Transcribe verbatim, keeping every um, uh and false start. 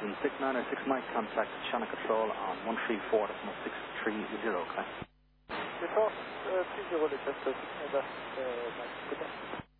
London six nine or six Mike, contact channel control on one three four point six three zero, okay? six four, three zero, les tests, six Mike,